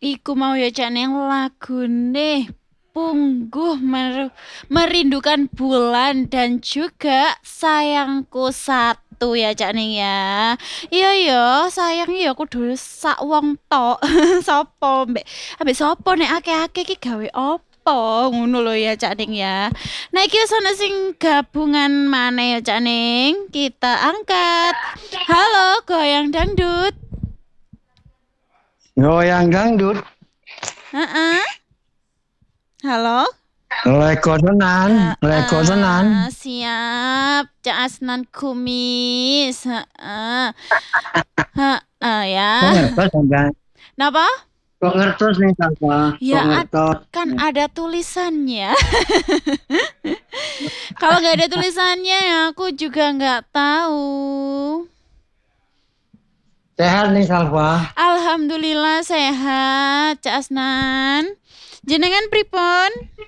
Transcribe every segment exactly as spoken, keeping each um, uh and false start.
Iku mau ya Cak Neng lagune Pungguh Mer- Merindukan Bulan dan juga Sayangku Satu ya Cak Neng ya. Iya ya, sayang ya aku dulu sak wong tok. Sopo mbek ambek sopo nek akeh-akeh ki gawe opo ngono lho ya Cak Ning ya. Nah iki wis ana sing gabungan mana ya Cak Ning. Kita angkat. Halo, goyang dangdut. Goyang dangdut, Heeh. Halo. leko tenan, leko tenan. Heeh, siap. Cak Asnan kumis. Heeh. Heeh ya. Kok ngertos sampean? Napa? Kok ngertos nih apa? Ya Kok ad- ngertos? kan ada tulisannya. Kalau nggak ada tulisannya ya aku juga nggak tahu. Sehat nih Salva. Alhamdulillah sehat, Cak Asnan. Jenengan pripun?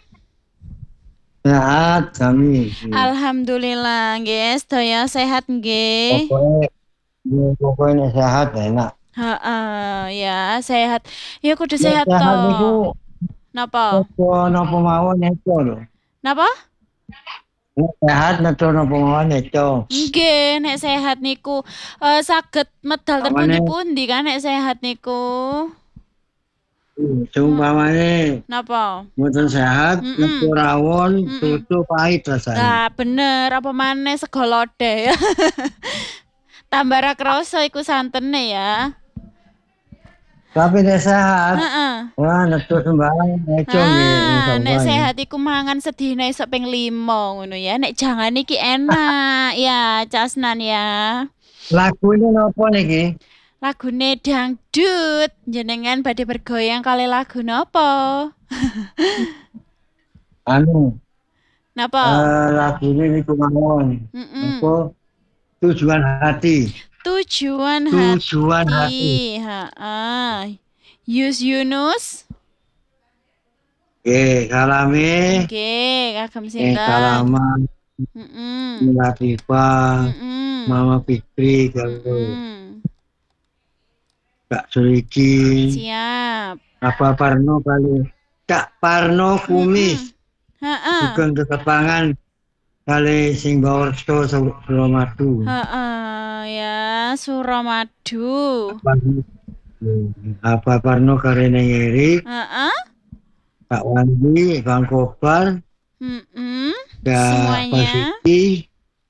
Sehat kami. Alhamdulillah, guys. Sedaya sehat nggih. Pokoknya, ya, pokoknya sehat enak. Heeh, ya sehat. Ya kudu Ya sehat sehat niku toh. Napa? neto napa mawon neto lho. Napa? Nek sehat neto napa mawon neto. Nggih, nek sehat niku eh, saged medal ten Pamane pundi-pundi kan nek sehat niku. Heeh. sumpamane Napa? mboten sehat, neto Mm-mm. rawon, Mm-mm. susu pahit rasane. Nah, bener apa maneh sego lodeh ya. Tambah ra krasa iku santene ya. Tapi nek sehat, Heeh. wah neto sembarang neto nggih Ah, nek Salva nggih. sehat iku mangan sedina iso ping lima ngono ya. Nek jangan iki enak ya, Casnan ya. Lagu ini nopo niki? Lagune dangdut. Jenengan badhe bergoyang kali lagu napa? Anu, Napa? eh, lagu ini niku mawon. Apa? Mm-mm. Tujuan hati. Tujuan Tujuan hati. hati. Heeh. Yus Yunus. Oke, kalame, Nggih, kagem eh sinten? kalaman, Mm-mm. Latifah, Mm-mm. Mama Fikri, kalau Mm-mm. Kak Suliki, Siap. apa Parno kali, Kak Parno Kumis, Mm-mm. Heeh. Sugeng Ketepangan, kali Singgawarsto Suramadu. Heeh, ya Suramadu. Apa, apa Parno Karene Erik, Heeh. Kak Wandi, Bang Kopal, Mm-mm. Kak Semuanya. Pasiki,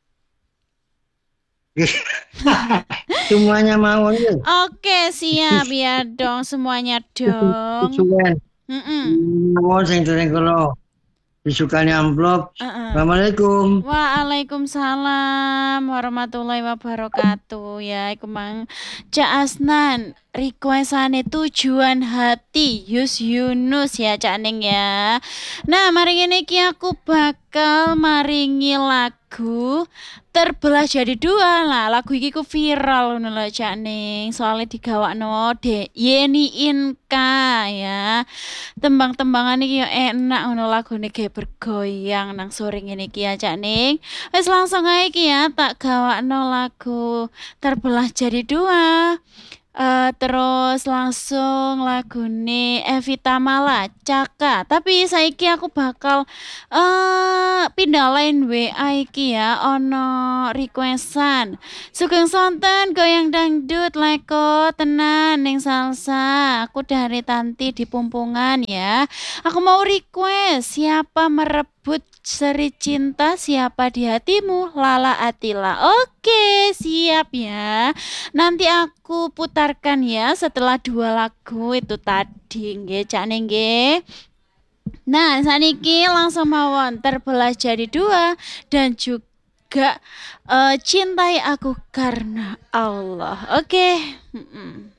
semuanya mau ya. Oke, siap ya dong semuanya dong. Susukan, Mm-mm. mau sing sering kalau disukani amplop. Heeh. Assalamualaikum. Waalaikumsalam warahmatullahi wabarakatuh. Ya, iku mang Cak Asnan requestane tujuan hati Yus Yunus ya Cak Ning ya. Nah, mari ngene iki aku bakal maringi lagu Terbelah Jadi Dua. Lah, lagu iki ku viral ngono lho Cak Ning. Soale digawakno De Yeni Inka ya. Tembang-tembangan iki yo enak ngono lagune ge bergoyang nang sore ngene iki ya Cak Ning. Wis langsung ae iki ya tak gawakno lagu Terbelah Jadi Dua. Eh, terus langsung lagune Evita Mala Caka. Tapi saiki aku bakal eh pindah line W A iki ya ono requestan. Sugeng sonten goyang dangdut leko tenan ning salsa. Aku dari Tanti di Pumpungan ya. Aku mau request siapa merebut seri cinta siapa di hatimu Lala Atila. Oke, siap ya. Nanti aku putarkan ya setelah dua lagu itu tadi nggih Cak Ning nggih. Nah, saniki langsung mawon terbelah jadi dua dan juga eh, cintai aku karena Allah. Oke. Mm-mm.